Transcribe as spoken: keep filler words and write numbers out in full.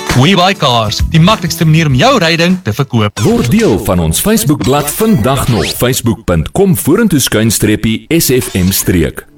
WeBuy Cars, die maklikste manier om jou ryding te verkoop. Word deel van ons Facebookblad vandag nog, facebook punt com vorentoe skuinstreepie S F M streek.